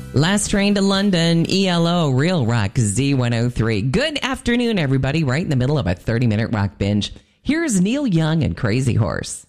Last Train to London, ELO, Real Rock, Z103. Good afternoon, everybody. Right in the middle of a 30-minute rock binge. Here's Neil Young and Crazy Horse.